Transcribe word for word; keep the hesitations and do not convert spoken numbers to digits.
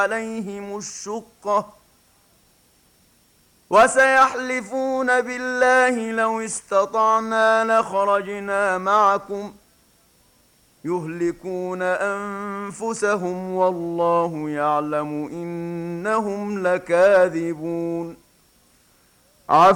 عليهم الشقة وسيحلفون بالله لو استطعنا لخرجنا معكم يهلكون أنفسهم والله يعلم إنهم لكاذبون.